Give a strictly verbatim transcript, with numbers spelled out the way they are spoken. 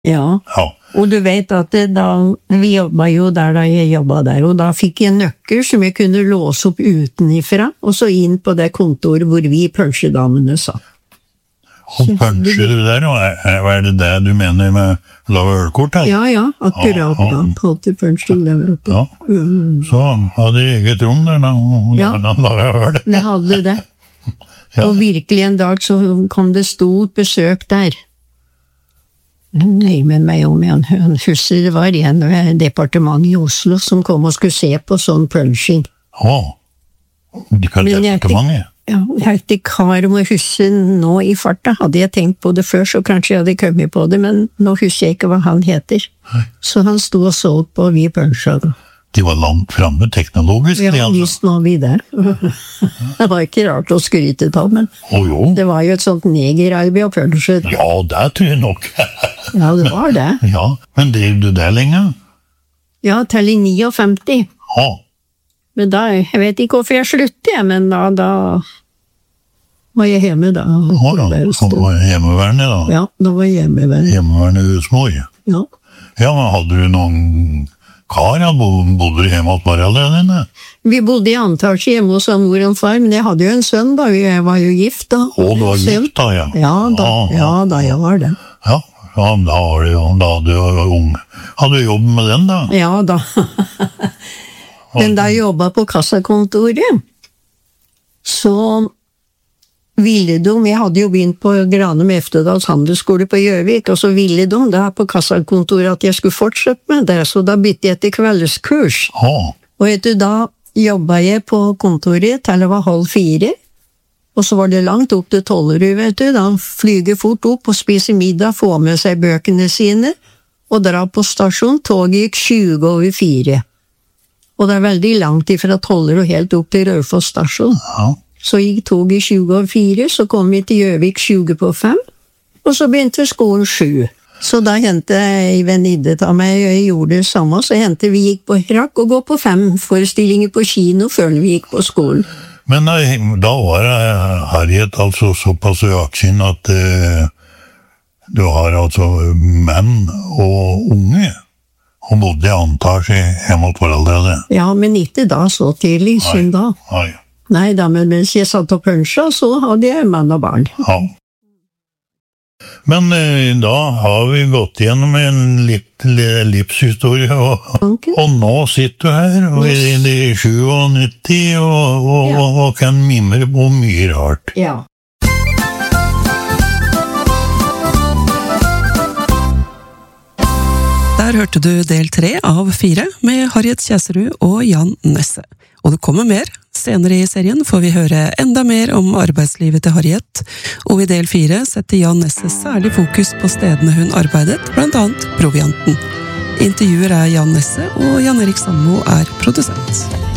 Ja. Ja. Og du vet at det, da, vi jobbet jo der da jeg jobbet der, og da fikk jeg nøkker som jeg kunne låse opp utenifra, og så inn på det kontoret hvor vi punsjedamene satt. Og puncher du der, og er, er det det du mener med lave ølkort her? Ja, ja, akkurat Ja, ja. da, alltid punching der oppe. Ja, Mm. så hadde jeg eget rom der da, og Ja. da laget jeg øl. Det hadde det. Ja. Og virkelig en dag så kom det stort besøk der. Nøy med meg om jeg husker det var en ved departementet i Oslo som kom og skulle se på sånn punching. Å, de kan Men jeg lette mange. Ja, jeg heter Kar om å huske nå i farta. Hadde jeg tenkt på det før, så kanskje jeg hadde kommet på det, men nå husker jeg ikke hva han heter. Nei. Så han sto og så på, og vi punsja. De var langt fremme teknologisk, de Ja, altså. visst var vi der. Det var ikke rart å skryte av, men Å jo, det var jo et sånt negerarbeid å punsje. ja, det tror jeg nok. Ja, det var det. Ja, men drev du det lenge? Ja, til i femtini. Ja, Men da, jeg vet ikke hvorfor jeg sluttet, jeg, men da, da var jeg hjemme da. å da, han var hjemmeværende da. Ja, da var jeg hjemme. vel. Hjemmeværende husmor. Ja. Ja, men hadde du noen kar, ja, bo- bodde du hjemme hos foreldrene dine? Vi bodde i antasje hjemme hos mor og far, men jeg hadde jo en sønn da, jeg var jo gift da. Å, du var Så jeg- gift da, ja. Ja, da, ja, da jeg var det. Ja, ja, da var du jo, da hadde du jo ung. Hadde du jobb med den da? Ja, da. Men da jeg jobbet på kassakontoret, så ville de, jeg hadde jo begynt på Granum Eftedals handelsskole på Gjøvik, og så ville de da på kassakontoret at jeg skulle fortsette med det, så da bytte jeg til kveldskurs. Å, Og etter da jobbet jeg på kontoret til det var halv fire, og så var det langt opp til Tollerud, vet du, da flyger fort opp og spiser middag, få med seg bøkene sine, og dra på stasjon, toget gikk tjue over fire. Og det er veldig langt ifra Tollerud helt opp til Raufoss stasjon. ja. Så gikk toget tjue over fire, så kom vi til Gjøvik tjue på fem, og så begynte skolen sju. Så da hentet ei venninne av meg, og jeg gjorde det samme, så hentet vi gikk på rakk og gå på fem forestillinger på kino før vi gikk på skolen. Men eh, da var eh, Harriet altså såpass øksynt at eh, du har altså menn og unge, og bodde i antasje hjemme hos foreldrene. Ja, men ikke da så tidlig, som da. Nei, Nei da, men mens jeg satt og punsja, så hadde jeg mann og barn. ja. Men eh, da har vi gått gjennom en litt li- livshistorie, og, Tanken? og nå sitter du her, og i de syvognitti, og, og, Ja. og, og kan mimre på mye rart. Ja. Der hørte du del tre av fire med Harriet Kjæsrud og Jan Nesse. Og det kommer mer. Senere i serien får vi høre enda mer om arbeidslivet til Harriet, og i del fire setter Jan Nesse særlig fokus på stedene hun arbeidet, blant annet Provianten. Intervjuer er Jan Nesse, og Jan Erik Sandmo er produsent.